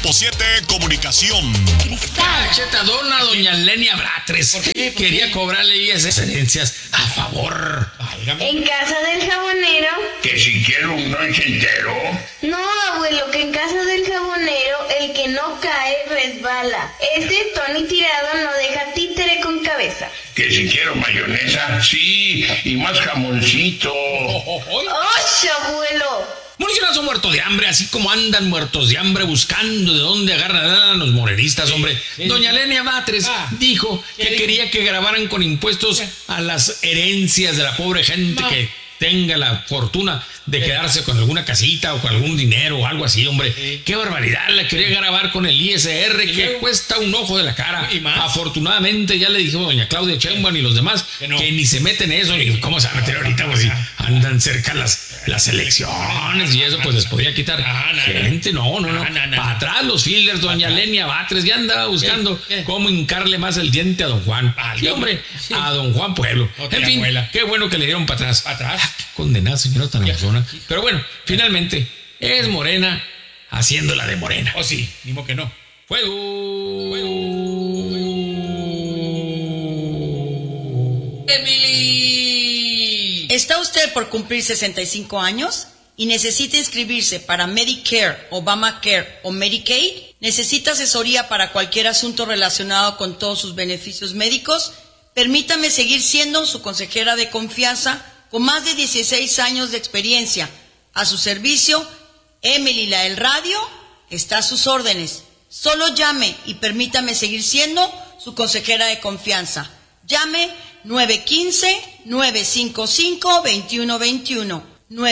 Grupo 7 Comunicación. Cristal. Chetadona, doña Lenia Batres. ¿Por qué? Quería cobrarle esas herencias a favor. Válgame. En casa del jabonero. Que si quiero un lonche entero. No, abuelo, que en casa del jabonero el que no cae resbala. Tony Tirado no deja títere con cabeza. Que si quiero mayonesa, sí, y más jamoncito. ¡Oye, abuelo! Murciélago muerto de hambre, así como andan muertos de hambre buscando de dónde agarran a los morenistas, hombre. Doña Lenia Batres dijo que quería que grabaran con impuestos a las herencias de la pobre gente que tenga la fortuna de quedarse con alguna casita o con algún dinero o algo así, hombre. ¡Qué barbaridad! La quería grabar con el ISR, que cuesta un ojo de la cara. Afortunadamente ya le dijo doña Claudia Sheinbaum y los demás que ni se meten en eso. Ni cómo se van a meter ahorita, pues si andan cerca las elecciones y eso, pues les podía quitar gente. No. Para atrás los fillers, doña Lenia Batres ya andaba buscando cómo hincarle más el diente a don Juan. Sí, hombre, a don Juan Pueblo. En fin, qué bueno que le dieron para atrás. Condenada señora tan amazona. Pero bueno, finalmente es Morena haciéndola de Morena. Oh, sí, mismo que no. ¡Fuego! ¡Emily! ¿Está usted por cumplir 65 años y necesita inscribirse para Medicare, Obamacare o Medicaid? ¿Necesita asesoría para cualquier asunto relacionado con todos sus beneficios médicos? Permítame seguir siendo su consejera de confianza con más de 16 años de experiencia. A su servicio, Emily la del radio está a sus órdenes. Solo llame y permítame seguir siendo su consejera de confianza. Llame 915-955-2121.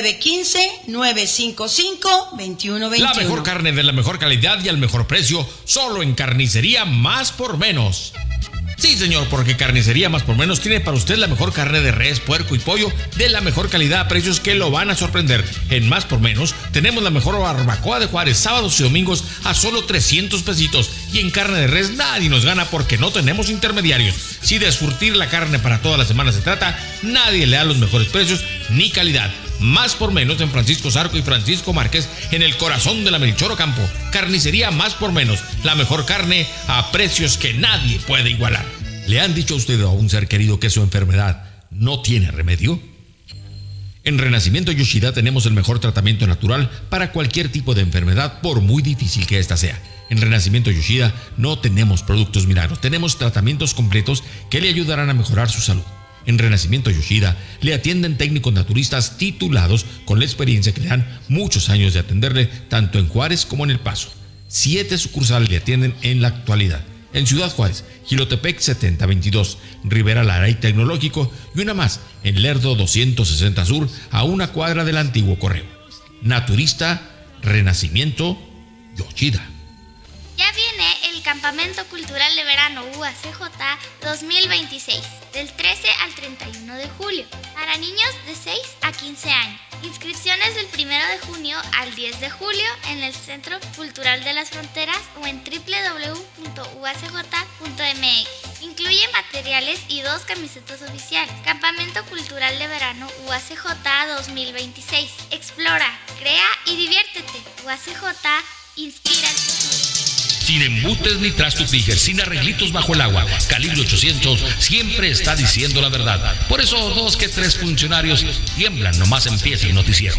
915-955-2121. La mejor carne de la mejor calidad y al mejor precio, solo en Carnicería Más por Menos. Sí, señor, porque Carnicería Más por Menos tiene para usted la mejor carne de res, puerco y pollo de la mejor calidad a precios que lo van a sorprender. En Más por Menos tenemos la mejor barbacoa de Juárez, sábados y domingos a solo 300 pesitos. Y en carne de res nadie nos gana porque no tenemos intermediarios. Si de surtir la carne para toda la semana se trata, nadie le da los mejores precios ni calidad. Más por Menos en Francisco Zarco y Francisco Márquez, en el corazón de la Melchor Ocampo. Carnicería Más por Menos, la mejor carne a precios que nadie puede igualar. ¿Le han dicho a usted o a un ser querido que su enfermedad no tiene remedio? En Renacimiento Yoshida tenemos el mejor tratamiento natural para cualquier tipo de enfermedad, por muy difícil que ésta sea. En Renacimiento Yoshida no tenemos productos milagros, tenemos tratamientos completos que le ayudarán a mejorar su salud. En Renacimiento Yoshida le atienden técnicos naturistas titulados con la experiencia que le dan muchos años de atenderle tanto en Juárez como en El Paso. 7 sucursales le atienden en la actualidad. En Ciudad Juárez, Jilotepec 7022, Rivera Lara y Tecnológico, y una más en Lerdo 260 Sur, a una cuadra del antiguo correo. Naturista Renacimiento Yoshida. Ya viene el Campamento Cultural de Verano UACJ 2026, del 13 al 31 de julio, para niños de 6 a 15 años. Inscripciones del 1 de junio al 10 de julio en el Centro Cultural de las Fronteras o en www.uacj.mx. Incluye materiales y 2 camisetas oficiales. Campamento Cultural de Verano UACJ 2026. Explora, crea y diviértete. UACJ inspira el futuro. Sin embutes ni trastos Tiger, sin arreglitos bajo el agua. Calibre 800 siempre está diciendo la verdad. Por eso 2 que 3 funcionarios tiemblan nomás empieza el noticiero.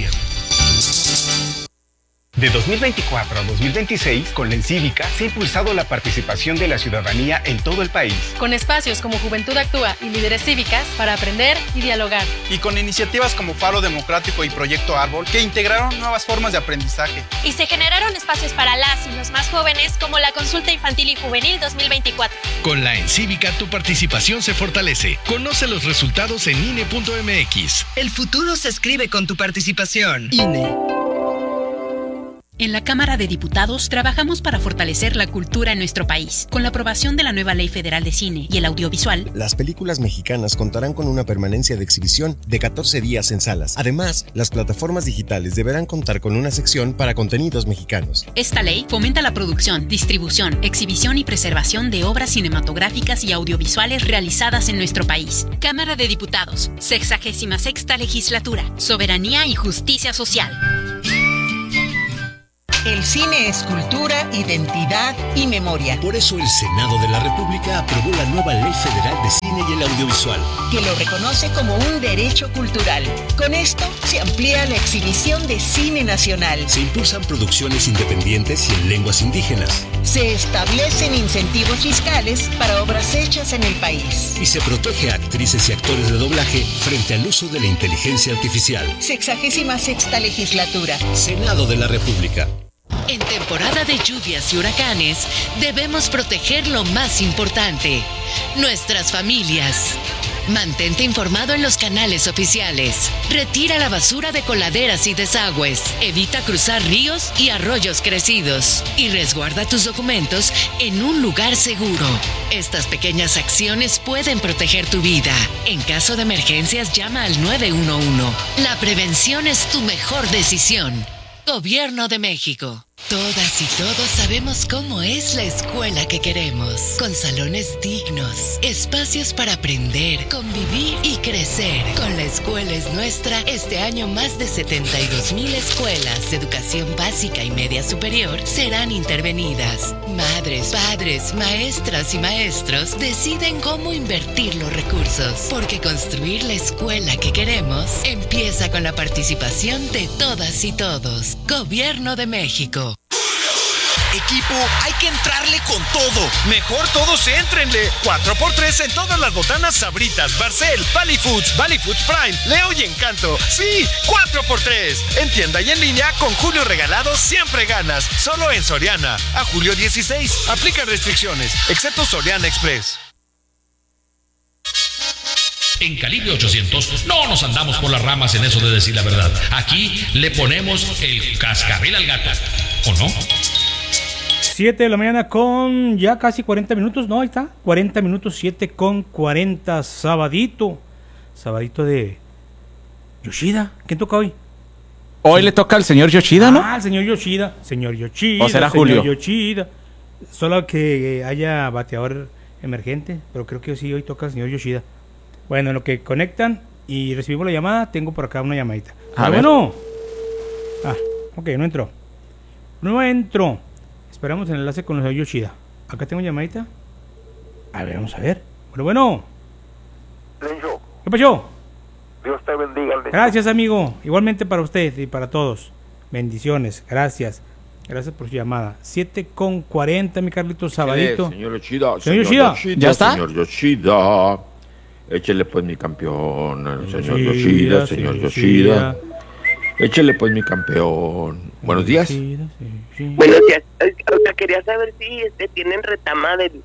De 2024 a 2026, con la Encívica se ha impulsado la participación de la ciudadanía en todo el país. Con espacios como Juventud Actúa y Líderes Cívicas para aprender y dialogar. Y con iniciativas como Faro Democrático y Proyecto Árbol, que integraron nuevas formas de aprendizaje. Y se generaron espacios para las y los más jóvenes, como la Consulta Infantil y Juvenil 2024. Con la Encívica tu participación se fortalece. Conoce los resultados en INE.mx. El futuro se escribe con tu participación. INE. En la Cámara de Diputados trabajamos para fortalecer la cultura en nuestro país. Con la aprobación de la nueva Ley Federal de Cine y el Audiovisual, las películas mexicanas contarán con una permanencia de exhibición de 14 días en salas. Además, las plataformas digitales deberán contar con una sección para contenidos mexicanos. Esta ley fomenta la producción, distribución, exhibición y preservación de obras cinematográficas y audiovisuales realizadas en nuestro país. Cámara de Diputados, 66ª Legislatura. Soberanía y justicia social. El cine es cultura, identidad y memoria. Por eso el Senado de la República aprobó la nueva Ley Federal de Cine y el Audiovisual, que lo reconoce como un derecho cultural. Con esto se amplía la exhibición de cine nacional. Se impulsan producciones independientes y en lenguas indígenas. Se establecen incentivos fiscales para obras hechas en el país. Y se protege a actrices y actores de doblaje frente al uso de la inteligencia artificial. 66ª legislatura. Senado de la República. En temporada de lluvias y huracanes, debemos proteger lo más importante, nuestras familias. Mantente informado en los canales oficiales. Retira la basura de coladeras y desagües. Evita cruzar ríos y arroyos crecidos. Y resguarda tus documentos en un lugar seguro. Estas pequeñas acciones pueden proteger tu vida. En caso de emergencias, llama al 911. La prevención es tu mejor decisión. Gobierno de México. Todas y todos sabemos cómo es la escuela que queremos, con salones dignos, espacios para aprender, convivir y crecer. Con La Escuela es Nuestra, este año más de 72,000 escuelas de educación básica y media superior serán intervenidas. Madres, padres, maestras y maestros deciden cómo invertir los recursos, porque construir la escuela que queremos empieza con la participación de todas y todos. Gobierno de México. Equipo, hay que entrarle con todo. Mejor todos éntrenle. 4x3 en todas las botanas Sabritas, Barcel, Valley Foods Prime, Leo y Encanto. Sí, 4x3. En tienda y en línea, con Julio Regalado siempre ganas. Solo en Soriana. A julio 16. Aplican restricciones, excepto Soriana Express. En Calibre 800 no nos andamos por las ramas en eso de decir la verdad. Aquí le ponemos el cascabel al gato, ¿o no? 7 de la mañana con ya casi 40 minutos, ¿no? Ahí está, 40 minutos, 7 con 40, sabadito de Yoshida. ¿Quién toca hoy? Hoy le toca al señor Yoshida, ¿no? Ah, el señor Yoshida. ¿O será Julio? Yoshida. Solo que haya bateador emergente, pero creo que sí, hoy toca el señor Yoshida. Bueno, en lo que conectan y recibimos la llamada, tengo por acá una llamadita. Bueno. Ok, no entró. Esperamos el enlace con el señor Yoshida. Acá tengo llamadita. A ver, vamos a ver. Bueno. Lencho. ¿Qué pasó? Dios te bendiga, Lencho. Gracias, amigo. Igualmente para usted y para todos. Bendiciones. Gracias por su llamada. 7 con 40, mi Carlitos, sabadito. Señor Yoshida. Señor Yoshida. ¿Ya está? Señor Yoshida. Échele pues mi campeón. Señor Yoshida, señor Yoshida. Échele pues mi campeón. Buenos días. Buenos días. O sea, quería saber si tienen retama del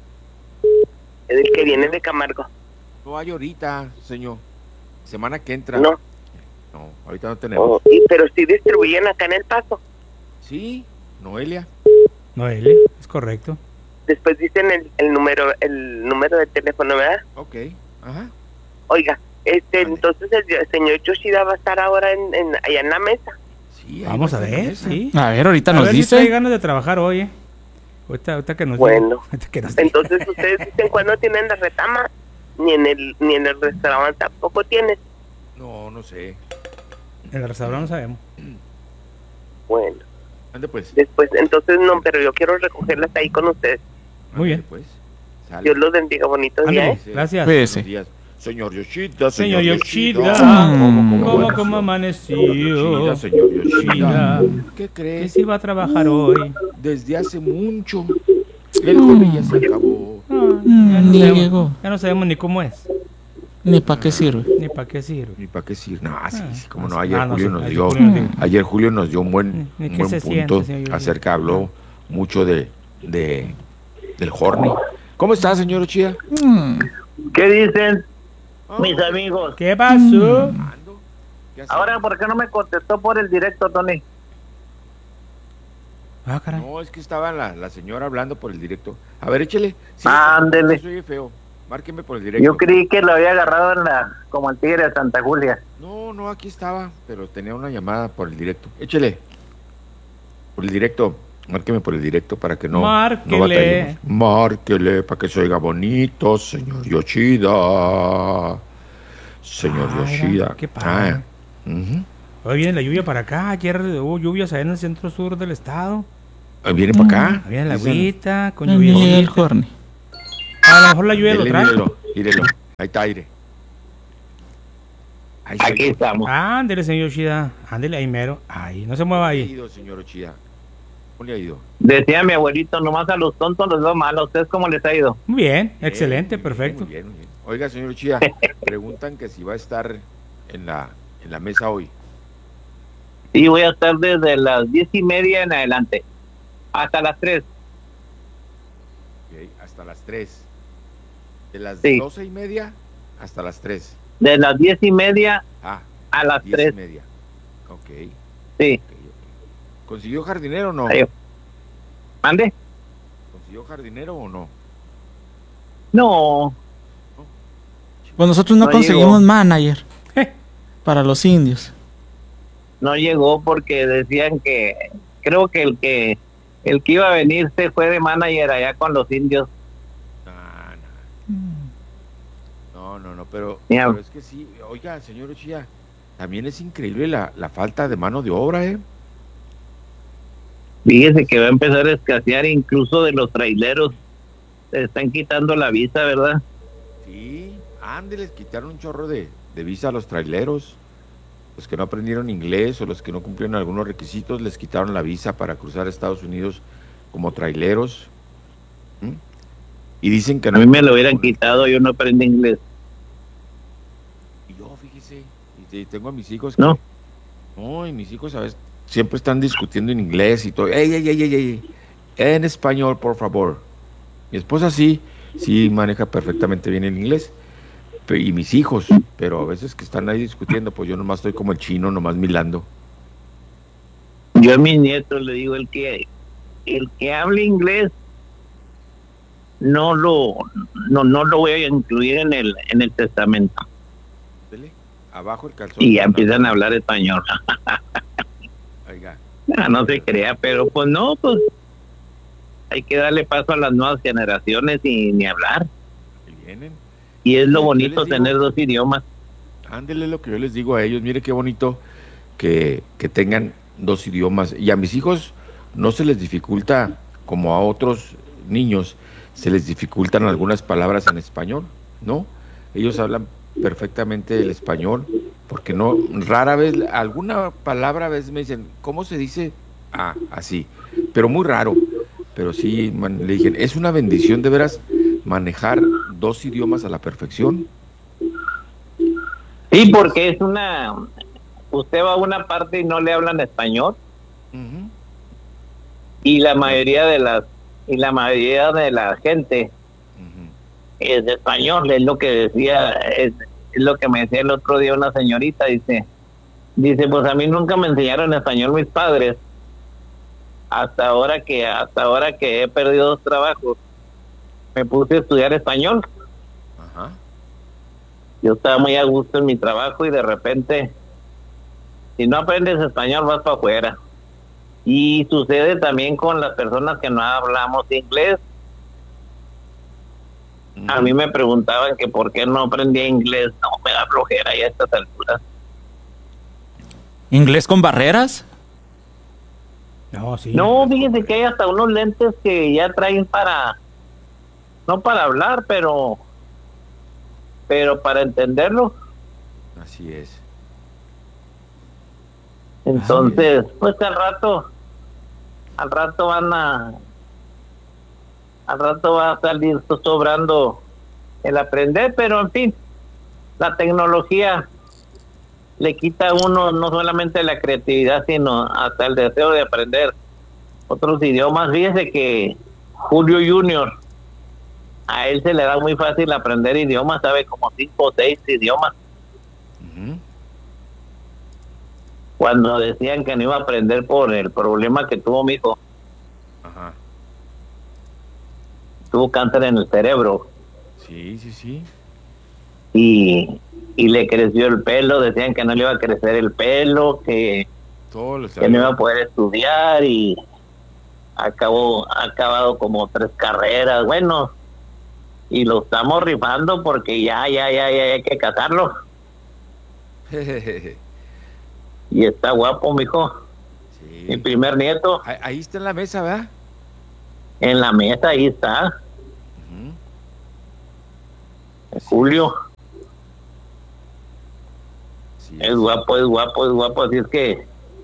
que viene de Camargo. No hay ahorita, señor. Semana que entra. No, ahorita no tenemos. Pero sí distribuyen acá en El Paso. Sí, Noelia, es correcto. Después dicen el número de teléfono, ¿verdad? Ok, ajá. Oiga, entonces el señor Yoshida va a estar ahora allá en la mesa. Sí, vamos a ver, sí. A ver, ahorita nos dice. Si hay ganas de trabajar hoy, Ahorita que nos bueno, diga. Entonces ustedes dicen cuándo tienen la retama, ni en el restaurante tampoco tienen. No sé. En el restaurante no sabemos. Bueno. Ande pues. Después, entonces no, pero yo quiero recogerlas ahí con ustedes. Muy bien. Pues. Dios los bendiga, bonito día. Gracias. Buenos días. Señor Yoshida, señor Yoshida. ¿Cómo amaneció? Señor Yoshida. ¿Qué crees? Que sí va a trabajar hoy. Desde hace mucho. El hobby ya se acabó. Ya no sabemos ni cómo es. Ni para qué sirve. No, sí, como no. Ayer Julio nos dio un buen punto acerca, habló mucho del Horny. ¿Cómo está, señor Yoshida? ¿Qué dicen mis amigos? ¿Qué pasó? Ahora, ¿por qué no me contestó por el directo, Tony? Caray. No, es que estaba la señora hablando por el directo. A ver, échele. Sí, ándele. Soy feo. Márqueme por el directo. Yo creí que lo había agarrado como el tigre de Santa Julia. No, aquí estaba, pero tenía una llamada por el directo. Échele. Por el directo. Márqueme por el directo para que no batallemos. Márquele para que se oiga bonito, señor Yoshida. Señor Yoshida. Qué padre. Hoy viene la lluvia para acá. Ayer hubo lluvias allá en el centro sur del estado. ¿Viene para acá? Viene la agüita, con lluvia. lluvia. El Horny. A lo mejor la lluvia lo trae. Mírelo. Ahí está aire. Aquí estamos. Ándele, señor Yoshida. Ándele ahí mero. Ahí, no se mueva ahí. ¿Cómo le ha ido, señor Yoshida? ¿Cómo le ha ido? Decía mi abuelito, nomás a los tontos los veo mal. ¿A ustedes cómo les ha ido? Muy bien, excelente, perfecto. Muy bien. Oiga, señor Yoshida, preguntan que si va a estar en la mesa hoy. Sí, voy a estar desde las 10:30 en adelante. Hasta las 3. Okay, hasta las 3. De las 12:30 hasta las 3. De las 10:30 a las 3. 10:30. Ok. Sí. Okay. ¿Consiguió jardinero o no? ¿Mande? ¿Consiguió jardinero o no? No. Pues nosotros no conseguimos manager para los indios. No llegó porque decían que creo que el que iba a venir se fue de manager allá con los indios. No, pero es que sí, oiga, señor Yoshida, también es increíble la falta de mano de obra, Fíjese que va a empezar a escasear incluso de los traileros. Se están quitando la visa, ¿verdad? Sí, les quitaron un chorro de visa a los traileros. Los que no aprendieron inglés o los que no cumplieron algunos requisitos, les quitaron la visa para cruzar a Estados Unidos como traileros. Y dicen que no. A mí me lo hubieran quitado, yo no aprendí inglés. Y yo, fíjese, y tengo a mis hijos que... No, y mis hijos, ¿sabes? Siempre están discutiendo en inglés y todo. ¡Ey! En español, por favor. Mi esposa sí maneja perfectamente bien el inglés. Y mis hijos, pero a veces que están ahí discutiendo, pues yo nomás estoy como el chino, nomás milando. Yo a mis nietos le digo, el que hable inglés no lo voy a incluir en el testamento. Dele, abajo el calzón. Y ya empiezan a hablar español. Oiga. No se crea, pero pues no, pues hay que darle paso a las nuevas generaciones y ni hablar. Vienen. Y es lo bonito tener dos idiomas. Ándele lo que yo les digo a ellos, mire qué bonito que tengan dos idiomas. Y a mis hijos no se les dificulta, como a otros niños, se les dificultan algunas palabras en español, ¿no? Ellos hablan perfectamente el español, porque no, rara vez, alguna palabra a veces me dicen, ¿cómo se dice? Así, pero muy raro. Pero sí, le dije, es una bendición de veras manejar dos idiomas a la perfección. Sí, porque usted va a una parte y no le hablan español. Y la mayoría de la gente es de español, es lo que decía, es lo que me decía el otro día una señorita, dice, pues a mí nunca me enseñaron español mis padres, hasta ahora que he perdido 2 trabajos, me puse a estudiar español. Yo estaba muy a gusto en mi trabajo y de repente, si no aprendes español vas para afuera. Y sucede también con las personas que no hablamos inglés. A mí me preguntaban que por qué no aprendía inglés. No, me da flojera ya a estas alturas. ¿Inglés con barreras? No, sí. No, fíjense que hay hasta unos lentes que ya traen no para hablar, pero para entenderlo. Así es. Entonces, pues al rato va a salir sobrando el aprender, pero en fin, la tecnología le quita a uno no solamente la creatividad, sino hasta el deseo de aprender otros idiomas. Fíjese que Julio Junior, a él se le da muy fácil aprender idiomas, sabe como 5 o 6 idiomas. Cuando decían que no iba a aprender por el problema que tuvo mi hijo. Tuvo cáncer en el cerebro. Sí. Y le creció el pelo, decían que no le iba a crecer el pelo, que no iba a poder estudiar, y ha acabado como 3 carreras, bueno, y lo estamos rifando porque ya hay que casarlo. Y está guapo, mijo. Sí. Mi primer nieto. Ahí está en la mesa, ¿verdad? En la mesa, ahí está. Julio. Sí, es guapo, así es que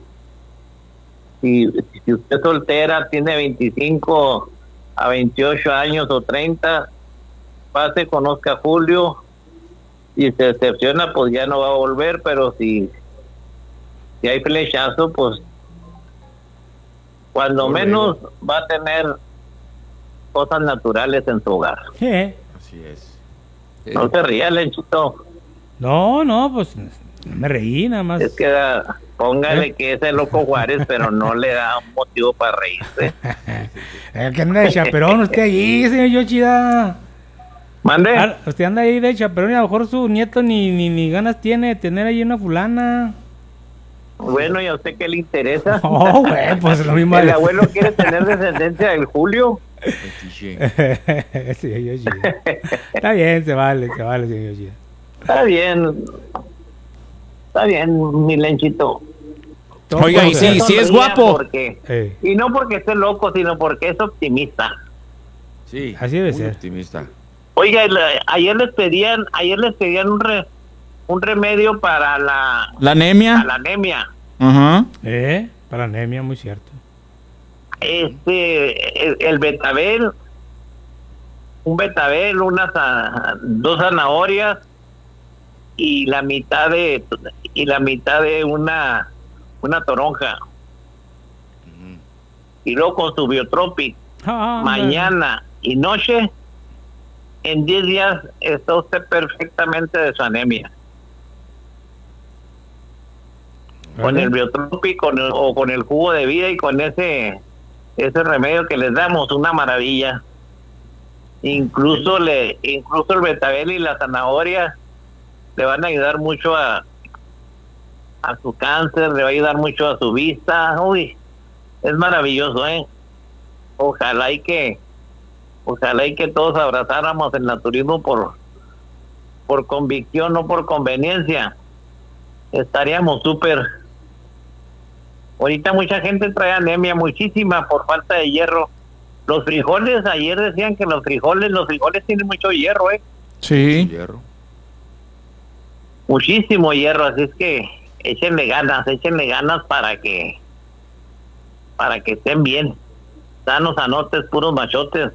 si usted es soltera, tiene 25 a 28 años o 30, pase, conozca a Julio, y se decepciona, pues ya no va a volver, pero si hay flechazo, pues cuando menos va a tener cosas naturales en su hogar. Sí. Así es. No se ría, Lenchito. No, pues me reí nada más. Es que póngale que es el Loco Juárez, pero no le da un motivo para reírse. Que anda de chaperón usted allí, señor Yoshida. ¿Mande? Usted anda ahí de chaperón y a lo mejor su nieto ni ganas tiene de tener ahí una fulana. Bueno, ¿y a usted qué le interesa? No, güey, pues lo mismo. El abuelo quiere tener descendencia del Julio. Sí, Yoshida. Está bien, se vale, señor Yoshida. Está bien, mi Lenchito. Oiga, y sí es guapo. Y no porque esté loco, sino porque es optimista. Sí, así debe ser. Optimista. Oiga, ayer les pedían un remedio para la anemia. Para la anemia. Ajá. Para la anemia, muy cierto. El betabel, un betabel, dos zanahorias y la mitad de una toronja. Y luego con su Biotropic, mañana y noche, en 10 días está usted perfectamente de su anemia. Con el Biotropic o con el jugo de vida y con ese remedio que les damos, una maravilla. Incluso el betabel y la zanahoria le van a ayudar mucho a su cáncer, le va a ayudar mucho a su vista. Uy, es maravilloso, Ojalá y que todos abrazáramos el naturismo por convicción, no por conveniencia. Estaríamos súper. Ahorita mucha gente trae anemia, muchísima, por falta de hierro. Los frijoles, ayer decían que los frijoles tienen mucho hierro, Sí. Hierro. Muchísimo hierro, así es que échenle ganas para que estén bien. Sanos, anotes, puros machotes.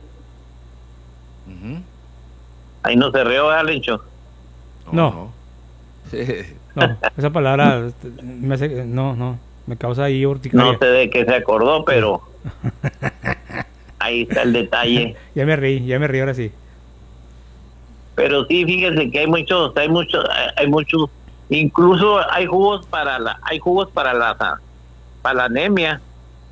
Ahí no se rió, Alencho. No, esa palabra me hace, me causa ahí urticaria. No sé de qué se acordó, pero ahí está el detalle. Ya me reí ahora sí. Pero sí, fíjense que hay muchos, incluso hay jugos para la anemia.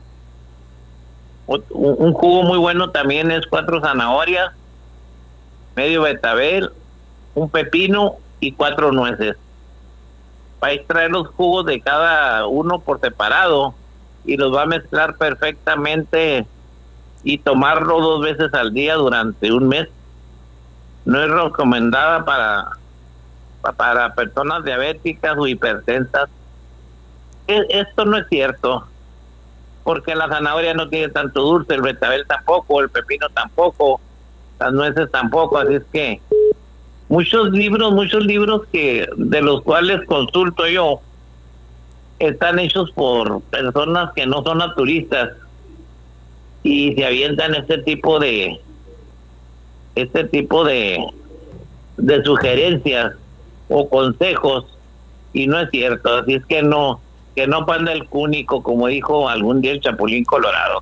Un jugo muy bueno también es 4 zanahorias, medio betabel, un pepino y 4 nueces. Va a extraer los jugos de cada uno por separado y los va a mezclar perfectamente y tomarlo 2 veces al día durante un mes. No es recomendada para personas diabéticas o hipertensas. Esto no es cierto, porque la zanahoria no tiene tanto dulce, el betabel tampoco, el pepino tampoco, las nueces tampoco, así es que muchos libros que de los cuales consulto yo están hechos por personas que no son naturistas y se avientan este tipo de sugerencias o consejos y no es cierto, así es que no panda el cúnico, como dijo algún día el Chapulín Colorado.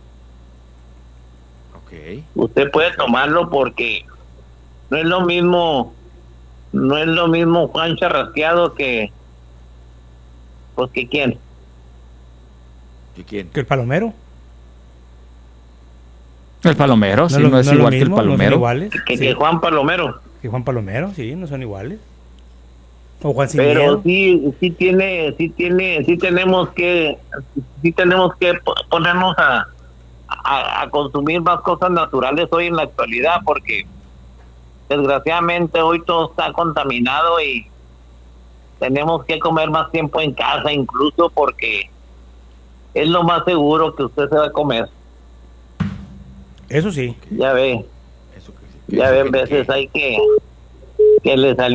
Okay. Usted puede tomarlo porque no es lo mismo Juan Charrasqueado que quién. ¿Quién? Que el Palomero. El Palomero, no, sí, no es igual que el Palomero. No que Juan Palomero. Que Juan Palomero, sí, no son iguales. O Juan Sin Pero Miedo. sí tenemos que ponernos a consumir más cosas naturales hoy en la actualidad, porque desgraciadamente hoy todo está contaminado y tenemos que comer más tiempo en casa, incluso porque es lo más seguro que usted se va a comer. Eso sí. Ya ve. Ya ve, en veces hay que le salió